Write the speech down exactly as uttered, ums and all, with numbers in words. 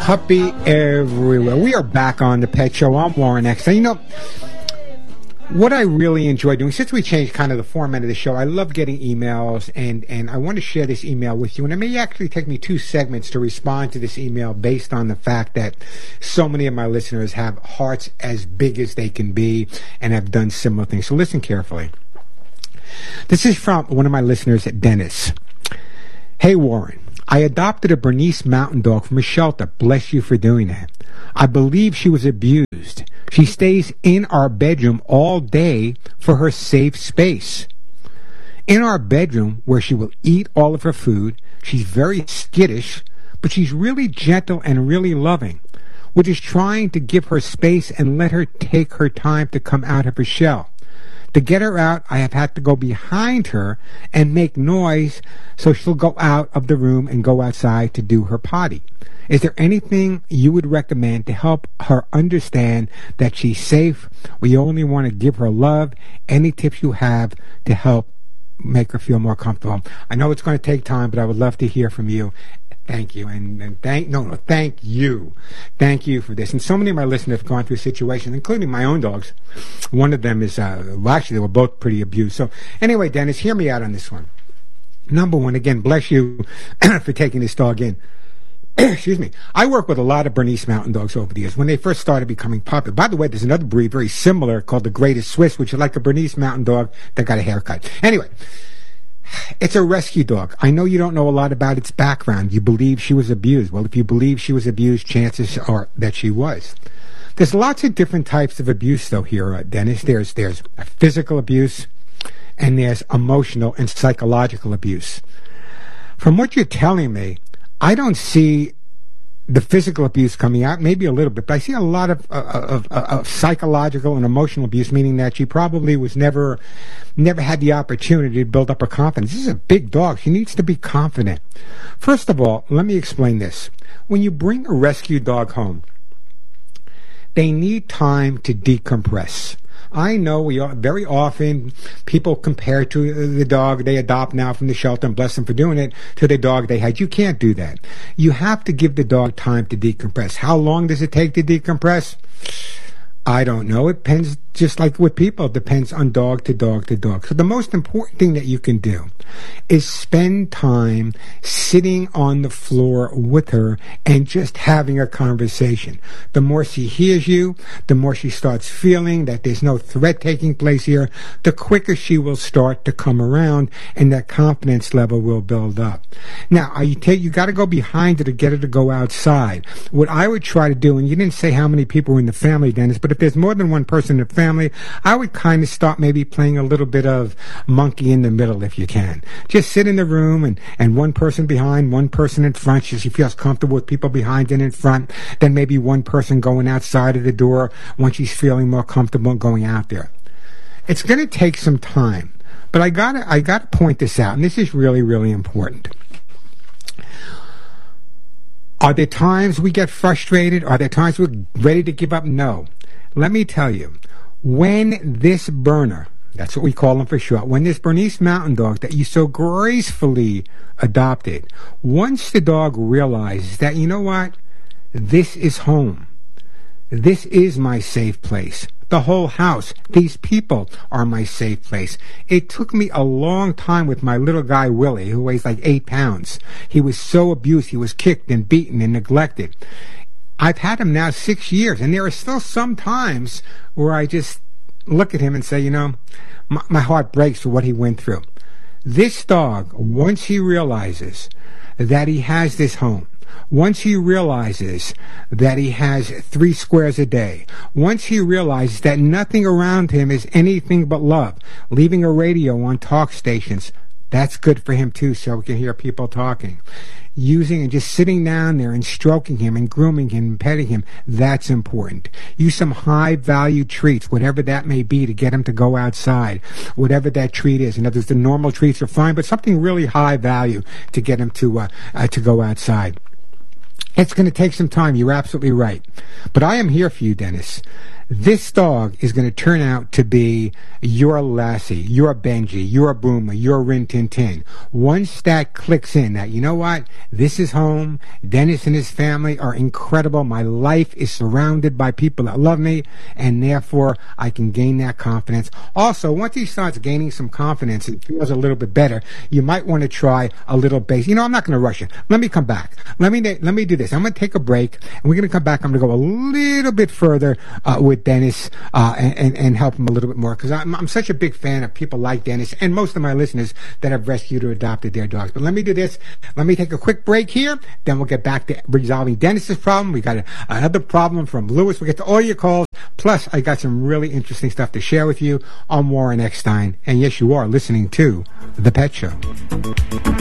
puppy everywhere. We are back on the Pet Show. I'm Warren X. Now, you know, what I really enjoy doing, since we changed kind of the format of the show, I love getting emails, and, and I want to share this email with you. And it may actually take me two segments to respond to this email based on the fact that so many of my listeners have hearts as big as they can be and have done similar things. So listen carefully. This is from one of my listeners, Dennis. Hey, Warren. I adopted a Bernese Mountain Dog from a shelter. Bless you for doing that. I believe she was abused. She stays in our bedroom all day for her safe space. In our bedroom, where she will eat all of her food, she's very skittish, but she's really gentle and really loving. We're just trying to give her space and let her take her time to come out of her shell. To get her out, I have had to go behind her and make noise so she'll go out of the room and go outside to do her potty. Is there anything you would recommend to help her understand that she's safe? We only want to give her love. Any tips you have to help make her feel more comfortable? I know it's going to take time, but I would love to hear from you. Thank you, and, and thank no, no, thank you, thank you for this. And so many of my listeners have gone through situations, including my own dogs. One of them is, uh, well, actually, they were both pretty abused. So, anyway, Dennis, hear me out on this one. Number one, again, bless you for taking this dog in. Excuse me. I work with a lot of Bernese Mountain Dogs over the years when they first started becoming popular. By the way, there's another breed very similar called the Greatest Swiss, which is like a Bernese Mountain Dog that got a haircut. Anyway. It's a rescue dog. I know you don't know a lot about its background. You believe she was abused. Well, if you believe she was abused, chances are that she was. There's lots of different types of abuse, though, here, uh, Dennis. There's, there's physical abuse, and there's emotional and psychological abuse. From what you're telling me, I don't see the physical abuse coming out, maybe a little bit, but I see a lot of, uh, of, of, of psychological and emotional abuse, meaning that she probably was never, never had the opportunity to build up her confidence. This is a big dog. She needs to be confident. First of all, let me explain this. When you bring a rescue dog home, they need time to decompress. I know we are, very often people compare to the dog they adopt now from the shelter, and bless them for doing it, to the dog they had. You can't do that. You have to give the dog time to decompress. How long does it take to decompress? I don't know. It depends, just like with people, it depends on dog to dog to dog. So the most important thing that you can do is spend time sitting on the floor with her and just having a conversation. The more she hears you, the more she starts feeling that there's no threat taking place here, the quicker she will start to come around, and that confidence level will build up. Now, are you take you got to go behind her to get her to go outside. What I would try to do, and you didn't say how many people were in the family, Dennis, but if there's more than one person in the family, I would kind of start maybe playing a little bit of monkey in the middle if you can. Just sit in the room and, and one person behind, one person in front. She feels comfortable with people behind and in front. Then maybe one person going outside of the door once she's feeling more comfortable going out there. It's going to take some time, but I gotta, I gotta point this out, and this is really, really important. Are there times we get frustrated? Are there times we're ready to give up? No. Let me tell you, when this burner, that's what we call them for short, when this Bernese Mountain Dog that you so gracefully adopted, once the dog realizes that, you know what, this is home, this is my safe place, the whole house, these people are my safe place. It took me a long time with my little guy Willie, who weighs like eight pounds. He was so abused, he was kicked and beaten and neglected. I've had him now six years, and there are still some times where I just look at him and say, you know, my, my heart breaks for what he went through. This dog, once he realizes that he has this home, once he realizes that he has three squares a day, once he realizes that nothing around him is anything but love, leaving a radio on talk stations, that's good for him too, so we can hear people talking. Using and just sitting down there and stroking him and grooming him and petting him, that's important. Use some high-value treats, whatever that may be, to get him to go outside, whatever that treat is. In other words, the normal treats are fine, but something really high value to get him to uh, uh, to go outside. It's going to take some time. You're absolutely right. But I am here for you, Dennis. this dog is going to turn out to be your Lassie, your Benji, your Boomer, your Rin Tin Tin. Once that clicks in that, you know what, this is home, Dennis and his family are incredible, my life is surrounded by people that love me, and therefore I can gain that confidence. Also, once he starts gaining some confidence and feels a little bit better, you might want to try a little base. You know, I'm not going to rush it. Let me come back. Let me let me do this. I'm going to take a break, and we're going to come back. I'm going to go a little bit further uh, with Dennis uh, and, and, and help him a little bit more, because I'm, I'm such a big fan of people like Dennis and most of my listeners that have rescued or adopted their dogs. But let me do this. Let me take a quick break here. Then we'll get back to resolving Dennis's problem. We got a, another problem from Lewis. We'll get to all your calls. Plus, I got some really interesting stuff to share with you. I'm Warren Eckstein. And yes, you are listening to The Pet Show.